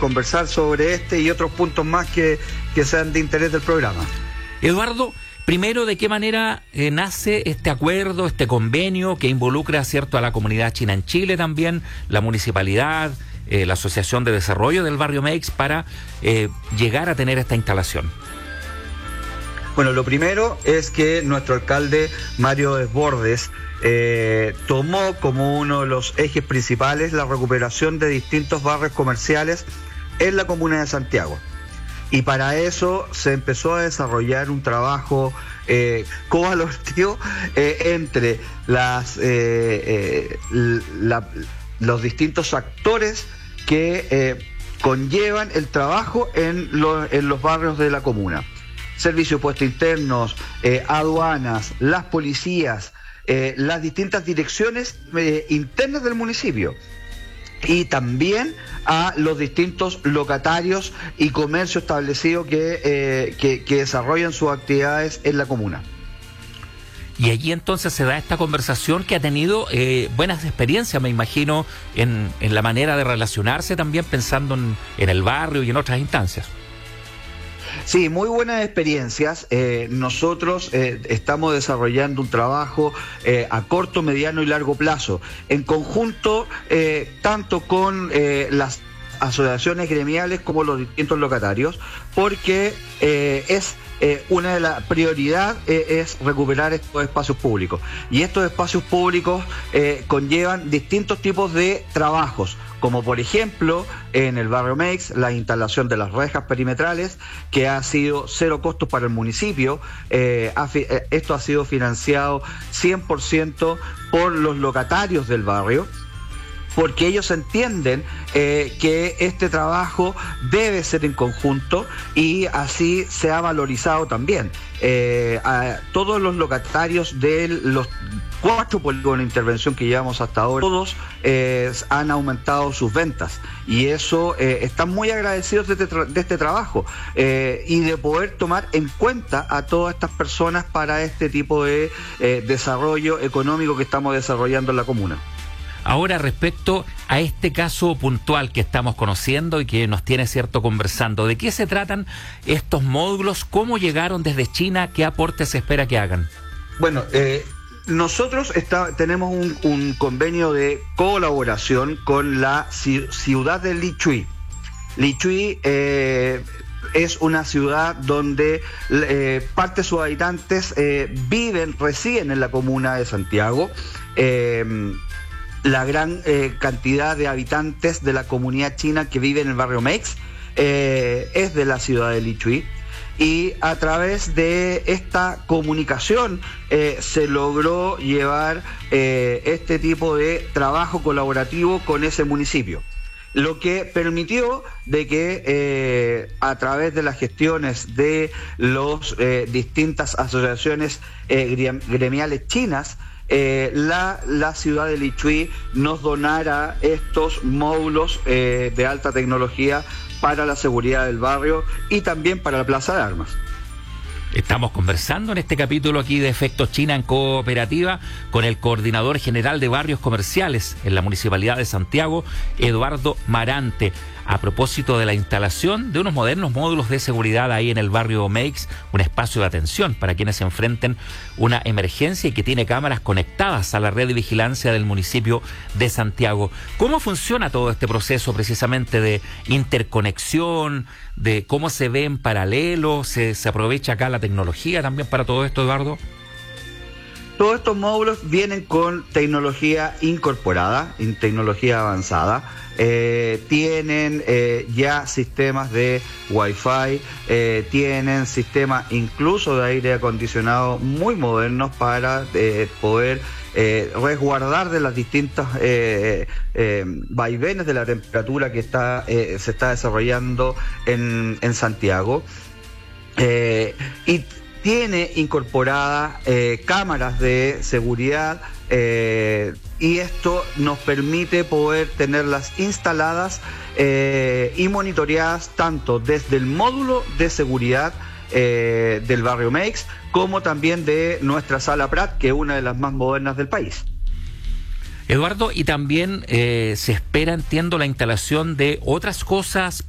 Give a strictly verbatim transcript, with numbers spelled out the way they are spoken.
conversar sobre este y otros puntos más que, que sean de interés del programa. Eduardo, primero, ¿de qué manera eh, nace este acuerdo, este convenio que involucra, cierto, a la comunidad china en Chile también, la municipalidad, eh, la Asociación de Desarrollo del Barrio Meix para eh, llegar a tener esta instalación? Bueno, lo primero es que nuestro alcalde Mario Desbordes eh, tomó como uno de los ejes principales la recuperación de distintos barrios comerciales en la comuna de Santiago. Y para eso se empezó a desarrollar un trabajo eh, colaborativo eh, entre las, eh, eh, la, los distintos actores que eh, conllevan el trabajo en, lo, en los barrios de la comuna. Servicios de puestos internos, eh, aduanas, las policías, eh, las distintas direcciones eh, internas del municipio. Y también a los distintos locatarios y comercios establecidos que, eh, que, que desarrollan sus actividades en la comuna. Y allí entonces se da esta conversación que ha tenido eh, buenas experiencias, me imagino, en, en la manera de relacionarse también, pensando en, en el barrio y en otras instancias. Sí, muy buenas experiencias. Eh, nosotros eh, estamos desarrollando un trabajo eh, a corto, mediano y largo plazo, en conjunto eh, tanto con eh, las asociaciones gremiales como los distintos locatarios, porque eh, es eh, una de las prioridades eh, es recuperar estos espacios públicos. Y estos espacios públicos eh, conllevan distintos tipos de trabajos, como por ejemplo en el barrio Meix, la instalación de las rejas perimetrales, que ha sido cero costos para el municipio. Eh, ha, esto ha sido financiado cien por ciento por los locatarios del barrio, porque ellos entienden eh, que este trabajo debe ser en conjunto y así se ha valorizado también. Eh, a todos los locatarios de los cuatro polígonos de intervención que llevamos hasta ahora, todos eh, han aumentado sus ventas y eso eh, están muy agradecidos de este, tra de este trabajo eh, y de poder tomar en cuenta a todas estas personas para este tipo de eh, desarrollo económico que estamos desarrollando en la comuna. Ahora, respecto a este caso puntual que estamos conociendo y que nos tiene, cierto, conversando, ¿de qué se tratan estos módulos? ¿Cómo llegaron desde China? ¿Qué aportes se espera que hagan? Bueno, eh, nosotros está, tenemos un, un convenio de colaboración con la ci ciudad de Lichuy. Lichuy eh, es una ciudad donde eh, parte de sus habitantes eh, viven, residen en la comuna de Santiago. Eh, La gran eh, cantidad de habitantes de la comunidad china que vive en el barrio Meix eh, es de la ciudad de Lichuy, y a través de esta comunicación eh, se logró llevar eh, este tipo de trabajo colaborativo con ese municipio, lo que permitió de que eh, a través de las gestiones de las eh, distintas asociaciones eh, gremiales chinas, Eh, la, la ciudad de Lichuy nos donara estos módulos eh, de alta tecnología para la seguridad del barrio y también para la Plaza de Armas. Estamos conversando en este capítulo aquí de Efectos China en Cooperativa con el coordinador general de barrios comerciales en la Municipalidad de Santiago, Eduardo Marante, a propósito de la instalación de unos modernos módulos de seguridad ahí en el barrio Meix, un espacio de atención para quienes se enfrenten una emergencia y que tiene cámaras conectadas a la red de vigilancia del municipio de Santiago. ¿Cómo funciona todo este proceso precisamente de interconexión, de cómo se ve en paralelo? ¿Se, se aprovecha acá la tecnología también para todo esto, Eduardo? Todos estos módulos vienen con tecnología incorporada, en tecnología avanzada. Eh, tienen eh, ya sistemas de Wi-Fi, eh, tienen sistemas incluso de aire acondicionado muy modernos para eh, poder eh, resguardar de las distintas eh, eh, vaivenes de la temperatura que está eh, se está desarrollando en, en Santiago. Eh, y tiene incorporadas eh, cámaras de seguridad eh, y esto nos permite poder tenerlas instaladas eh, y monitoreadas tanto desde el módulo de seguridad eh, del barrio Meix como también de nuestra Sala Prat, que es una de las más modernas del país. Eduardo, y también eh, se espera, entiendo, la instalación de otras cosas